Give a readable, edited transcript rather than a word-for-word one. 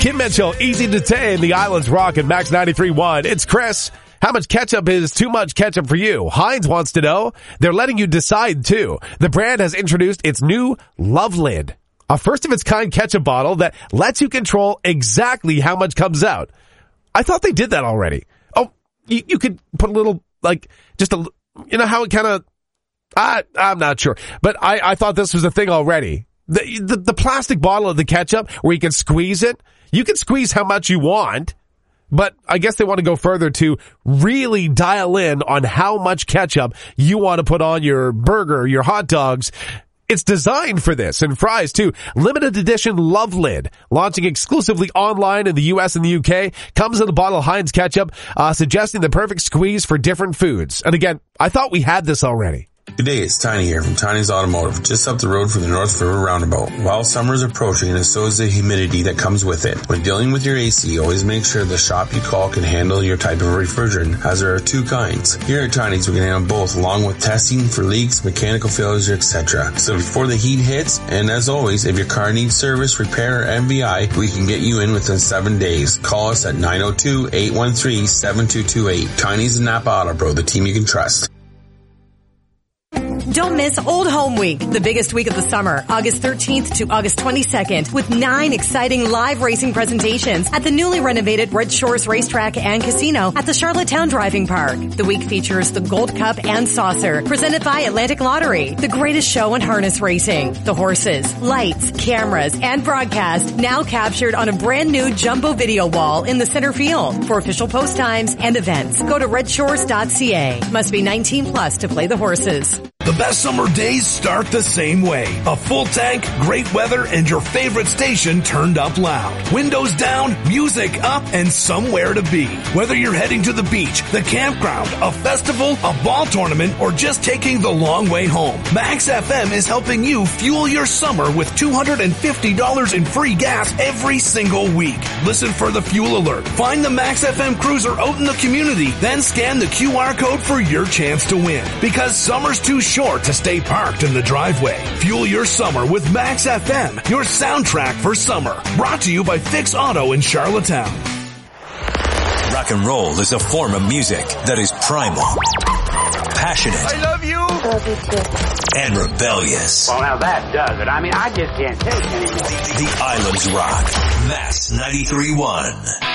Kim Mitchell, Easy to Tame, the Islands Rock at Max 93.1. It's Chris. How much ketchup is too much ketchup for you? Heinz wants to know. They're letting you decide too. The brand has introduced its new Love Lid, a first-of-its-kind ketchup bottle that lets you control exactly how much comes out. I thought they did that already. Oh, you could put a little, like, just a, you know how it kind of, I'm not sure. But I thought this was a thing already. The plastic bottle of the ketchup where you can squeeze it, you can squeeze how much you want. But I guess they want to go further to really dial in on how much ketchup you want to put on your burger, your hot dogs. It's designed for this, and fries too. Limited edition Love Lid, launching exclusively online in the US and the UK, comes in a bottle of Heinz ketchup, suggesting the perfect squeeze for different foods. And again, I thought we had this already. Good day, it's Tiny here from Tiny's Automotive, just up the road from the North River Roundabout. While summer is approaching, and so is the humidity that comes with it. When dealing with your AC, always make sure the shop you call can handle your type of refrigerant, as there are two kinds. Here at Tiny's, we can handle both, along with testing for leaks, mechanical failures, etc. So before the heat hits, and as always, if your car needs service, repair, or MVI, we can get you in within 7 days. Call us at 902-813-7228. Tiny's and Napa Auto Pro, the team you can trust. Don't miss Old Home Week, the biggest week of the summer, August 13th to August 22nd, with 9 exciting live racing presentations at the newly renovated Red Shores Racetrack and Casino at the Charlottetown Driving Park. The week features the Gold Cup and Saucer, presented by Atlantic Lottery, the greatest show in harness racing, the horses, lights, cameras, and broadcast, now captured on a brand new jumbo video wall in the center field. For official post times and events, go to redshores.ca. Must be 19 plus to play the horses. The best summer days start the same way. A full tank, great weather, and your favorite station turned up loud. Windows down, music up, and somewhere to be. Whether you're heading to the beach, the campground, a festival, a ball tournament, or just taking the long way home, Max FM is helping you fuel your summer with $250 in free gas every single week. Listen for the fuel alert. Find the Max FM cruiser out in the community, then scan the QR code for your chance to win. Because summer's too short to stay parked in the driveway. Fuel your summer with Max FM, your soundtrack for summer. Brought to you by Fix Auto in Charlottetown. Rock and roll is a form of music that is primal, passionate, I love you, and rebellious. Well, now that does it. I mean, I just can't take it anymore. The Islands Rock, Mass 93.1.